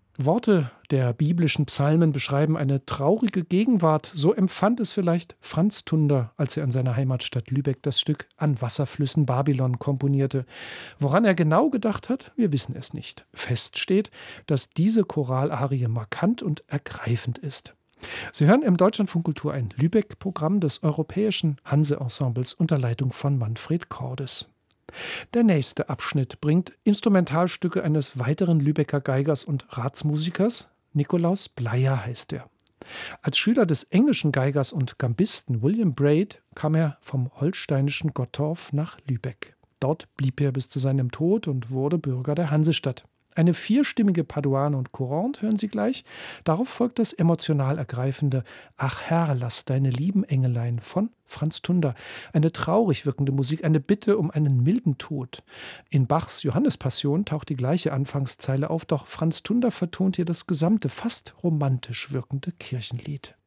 Worte der biblischen Psalmen beschreiben eine traurige Gegenwart. So empfand es vielleicht Franz Tunder, als er in seiner Heimatstadt Lübeck das Stück »An Wasserflüssen Babylon« komponierte. Woran er genau gedacht hat, wir wissen es nicht. Fest steht, dass diese Choralarie markant und ergreifend ist. Sie hören im Deutschlandfunk Kultur ein Lübeck-Programm des Europäischen Hanse-Ensembles unter Leitung von Manfred Cordes. Der nächste Abschnitt bringt Instrumentalstücke eines weiteren Lübecker Geigers und Ratsmusikers. Nikolaus Bleier heißt er. Als Schüler des englischen Geigers und Gambisten William Braid kam er vom holsteinischen Gottorf nach Lübeck. Dort blieb er bis zu seinem Tod und wurde Bürger der Hansestadt. Eine vierstimmige Paduane und Courante hören Sie gleich. Darauf folgt das emotional ergreifende »Ach Herr, lass deine lieben Engelein« von Franz Tunder. Eine traurig wirkende Musik, eine Bitte um einen milden Tod. In Bachs Johannespassion taucht die gleiche Anfangszeile auf, doch Franz Tunder vertont hier das gesamte, fast romantisch wirkende Kirchenlied.